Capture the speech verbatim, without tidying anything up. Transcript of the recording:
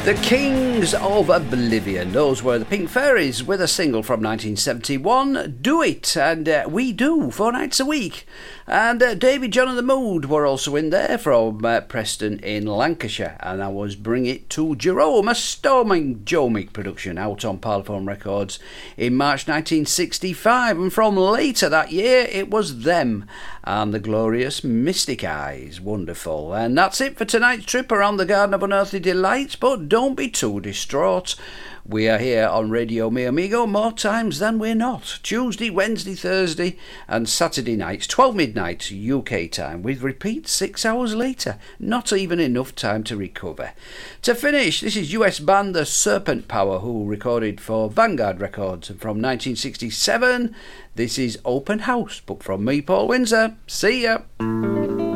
The Kings of Oblivion. Those were the Pink Fairies with a single from nineteen seventy-one, Do It, and uh, We Do, four nights a week. And uh, David John and the Mood were also in there from uh, Preston in Lancashire. And I was Bring It to Jerome, a storming Jomic production out on Parlophone Records in March nineteen sixty-five. And from later that year, it was them and the glorious Mystic Eyes. Wonderful. And that's it for tonight's trip around the Garden of Unearthly Delights, but don't be too distraught. We are here on Radio Mi Amigo more times than we're not. Tuesday, Wednesday, Thursday and Saturday nights, twelve midnight U K time, with repeats six hours later. Not even enough time to recover. To finish, this is U S band The Serpent Power, who recorded for Vanguard Records. And from nineteen sixty-seven, this is Open House, but from me, Paul Windsor. See ya!